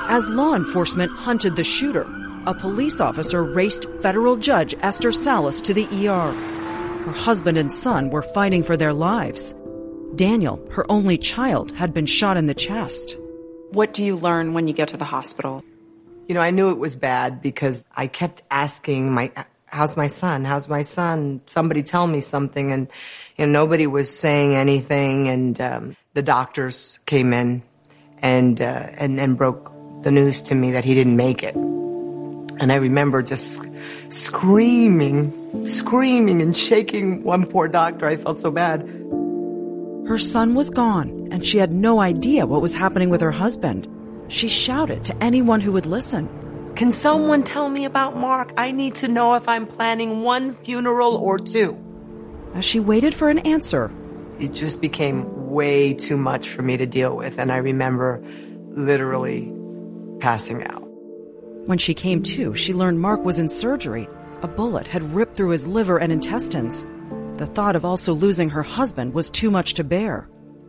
As law enforcement hunted the shooter, a police officer raced federal judge Esther Salas to the ER. Her husband and son were fighting for their lives. Daniel, her only child, had been shot in the chest. What do you learn when you get to the hospital? You know, I knew it was bad because I kept asking, how's my son? How's my son? Somebody tell me something. And nobody was saying anything. And the doctors came in and broke the news to me that he didn't make it. And I remember just screaming and shaking one poor doctor. I felt so bad. Her son was gone, and she had no idea what was happening with her husband. She shouted to anyone who would listen. Can someone tell me about Mark? I need to know if I'm planning one funeral or two. As she waited for an answer, it just became way too much for me to deal with, and I remember literally passing out. When she came to, she learned Mark was in surgery. A bullet had ripped through his liver and intestines. The thought of also losing her husband was too much to bear.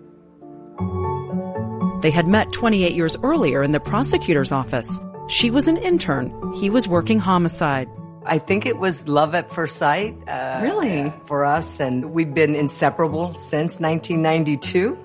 They had met 28 years earlier in the prosecutor's office. She was an intern. He was working homicide. I think it was love at first sight. Really? For us, and we've been inseparable since 1992.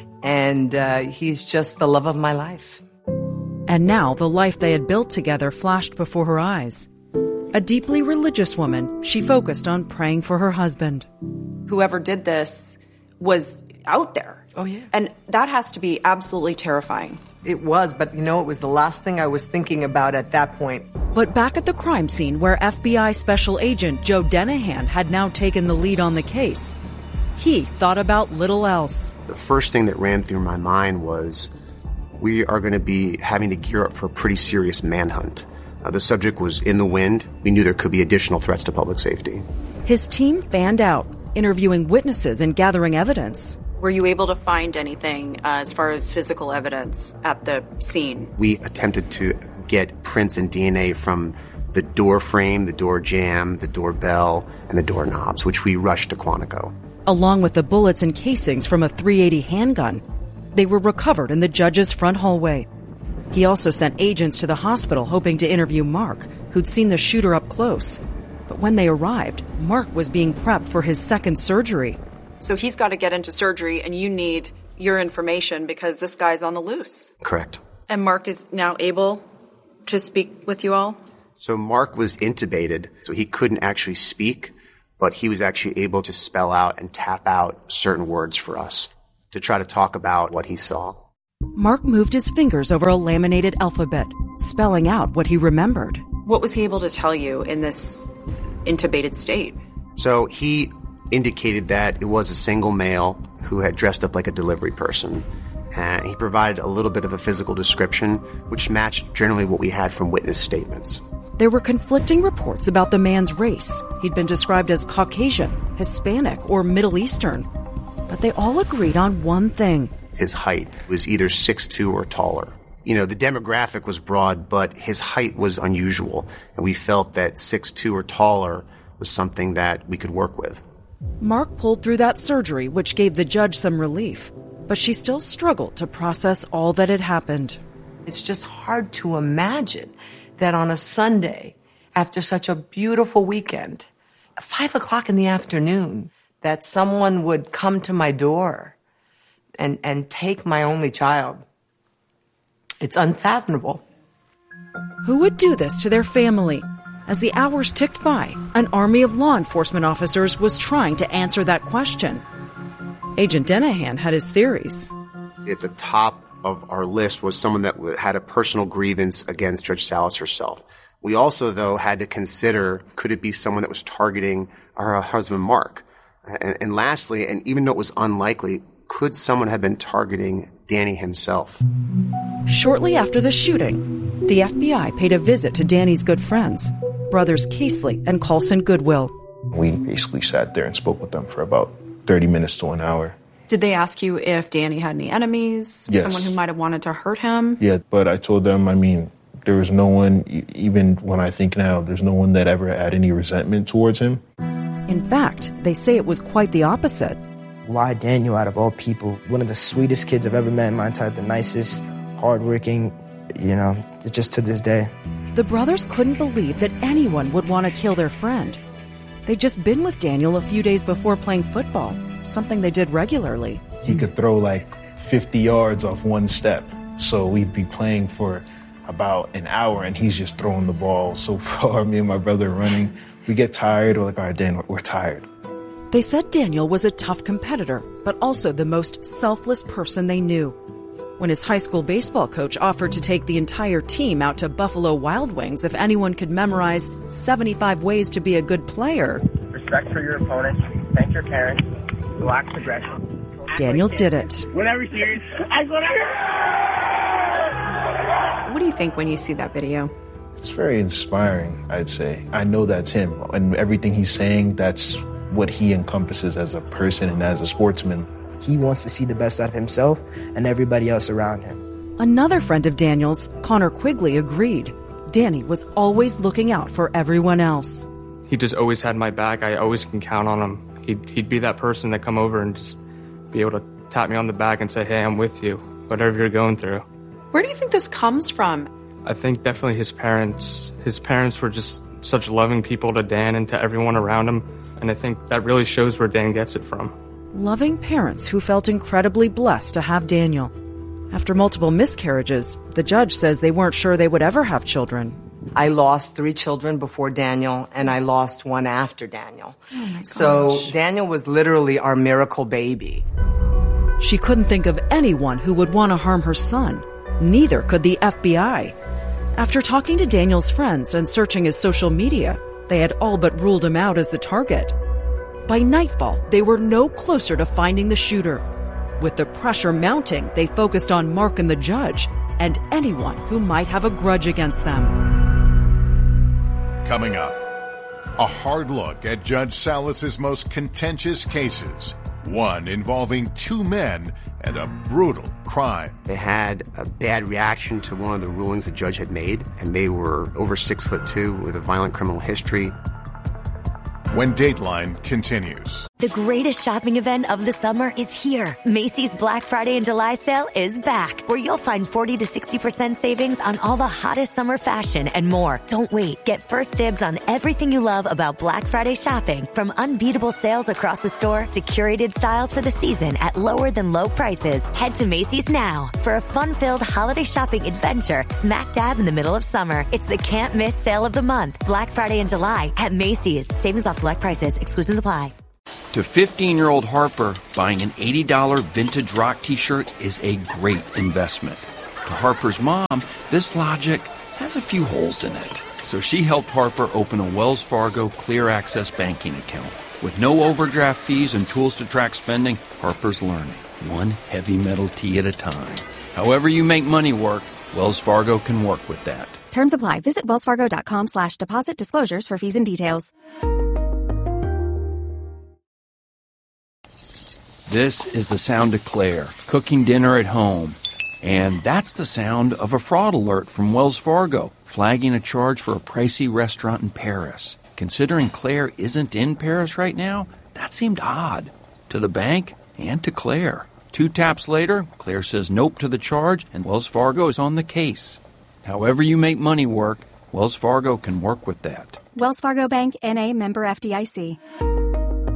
And he's just the love of my life. And now the life they had built together flashed before her eyes. A deeply religious woman, she focused on praying for her husband. Whoever did this was out there. Oh, yeah. And that has to be absolutely terrifying. It was, but it was the last thing I was thinking about at that point. But back at the crime scene where FBI Special Agent Joe Denahan had now taken the lead on the case, he thought about little else. The first thing that ran through my mind was, we are going to be having to gear up for a pretty serious manhunt. The subject was in the wind. We knew there could be additional threats to public safety. His team fanned out, interviewing witnesses and gathering evidence. Were you able to find anything as far as physical evidence at the scene? We attempted to get prints and DNA from the door frame, the door jamb, the doorbell, and the doorknobs, which we rushed to Quantico. Along with the bullets and casings from a .380 handgun, they were recovered in the judge's front hallway. He also sent agents to the hospital hoping to interview Mark, who'd seen the shooter up close. But when they arrived, Mark was being prepped for his second surgery. So he's got to get into surgery, and you need your information because this guy's on the loose. Correct. And Mark is now able to speak with you all? So Mark was intubated, so he couldn't actually speak, but he was actually able to spell out and tap out certain words for us to try to talk about what he saw. Mark moved his fingers over a laminated alphabet, spelling out what he remembered. What was he able to tell you in this intubated state? So he indicated that it was a single male who had dressed up like a delivery person. And he provided a little bit of a physical description, which matched generally what we had from witness statements. There were conflicting reports about the man's race. He'd been described as Caucasian, Hispanic, or Middle Eastern. But they all agreed on one thing. His height was either 6'2" or taller. The demographic was broad, but his height was unusual. And we felt that 6'2" or taller was something that we could work with. Mark pulled through that surgery, which gave the judge some relief. But she still struggled to process all that had happened. It's just hard to imagine that on a Sunday, after such a beautiful weekend, at 5 o'clock in the afternoon, that someone would come to my door and take my only child. It's unfathomable. Who would do this to their family? As the hours ticked by, an army of law enforcement officers was trying to answer that question. Agent Denahan had his theories. At the top of our list was someone that had a personal grievance against Judge Salas herself. We also, though, had to consider, could it be someone that was targeting our husband, Mark? And lastly, and even though it was unlikely, could someone have been targeting Danny himself? Shortly after the shooting, the FBI paid a visit to Danny's good friends, brothers Casely and Colson Goodwill. We basically sat there and spoke with them for about 30 minutes to an hour. Did they ask you if Danny had any enemies? Yes. Someone who might have wanted to hurt him? Yeah, but I told them, there was no one, even when I think now, there's no one that ever had any resentment towards him. In fact, they say it was quite the opposite. Why Daniel, out of all people, one of the sweetest kids I've ever met in my entire life, the nicest, hardworking. just to this day. The brothers couldn't believe that anyone would want to kill their friend. They'd just been with Daniel a few days before playing football, something they did regularly. He could throw like 50 yards off one step. So we'd be playing for about an hour and he's just throwing the ball so far, me and my brother running. We get tired, we're like, all right, Dan, we're tired. They said Daniel was a tough competitor, but also the most selfless person they knew. When his high school baseball coach offered to take the entire team out to Buffalo Wild Wings if anyone could memorize 75 ways to be a good player, respect for your opponent, thank your parents, relax aggression. Daniel did it. Whatever, serious. What do you think when you see that video? It's very inspiring, I'd say. I know that's him, and everything he's saying, that's what he encompasses as a person and as a sportsman. He wants to see the best out of himself and everybody else around him. Another friend of Daniel's, Connor Quigley, agreed. Danny was always looking out for everyone else. He just always had my back. I always can count on him. He'd be that person to come over and just be able to tap me on the back and say, hey, I'm with you, whatever you're going through. Where do you think this comes from? I think definitely his parents. His parents were just such loving people to Dan and to everyone around him. And I think that really shows where Dan gets it from. Loving parents who felt incredibly blessed to have Daniel. After multiple miscarriages, the judge says they weren't sure they would ever have children. I lost 3 children before Daniel, and I lost 1 after Daniel. Oh my gosh. So Daniel was literally our miracle baby. She couldn't think of anyone who would want to harm her son. Neither could the FBI. After talking to Daniel's friends and searching his social media, they had all but ruled him out as the target. By nightfall, they were no closer to finding the shooter. With the pressure mounting, they focused on Mark and the judge, and anyone who might have a grudge against them. Coming up, a hard look at Judge Salas's most contentious cases, one involving 2 men and a brutal crime. They had a bad reaction to one of the rulings the judge had made, and they were over 6'2" with a violent criminal history. When Dateline continues. The greatest shopping event of the summer is here. Macy's Black Friday and July sale is back, where you'll find 40 to 60% savings on all the hottest summer fashion and more. Don't wait. Get first dibs on everything you love about Black Friday shopping, from unbeatable sales across the store to curated styles for the season at lower than low prices. Head to Macy's now for a fun-filled holiday shopping adventure smack dab in the middle of summer. It's the can't miss sale of the month. Black Friday and July at Macy's. Savings off select prices. Exclusions apply. To 15-year-old Harper, buying an $80 vintage rock t-shirt is a great investment. To Harper's mom, this logic has a few holes in it. So she helped Harper open a Wells Fargo Clear Access banking account. With no overdraft fees and tools to track spending, Harper's learning, one heavy metal tee at a time. However you make money work, Wells Fargo can work with that. Terms apply. Visit wellsfargo.com/deposit disclosures for fees and details. This is the sound of Claire, cooking dinner at home. And that's the sound of a fraud alert from Wells Fargo, flagging a charge for a pricey restaurant in Paris. Considering Claire isn't in Paris right now, that seemed odd. To the bank and to Claire. 2 taps later, Claire says nope to the charge, and Wells Fargo is on the case. However you make money work, Wells Fargo can work with that. Wells Fargo Bank, N.A., member FDIC.